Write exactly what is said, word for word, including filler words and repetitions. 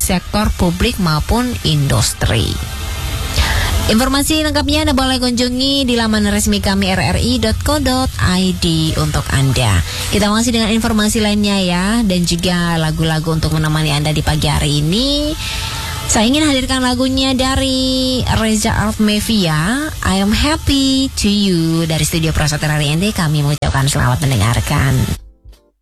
sektor publik maupun industri. Informasi lengkapnya Anda boleh kunjungi di laman resmi kami r r i dot co dot i d untuk Anda. Kita masih dengan informasi lainnya ya, dan juga lagu-lagu untuk menemani Anda di pagi hari ini. Saya ingin hadirkan lagunya dari Reza Artamevia, I Am Happy to You. Dari studio Prasoter R I N D kami mengucapkan selamat mendengarkan.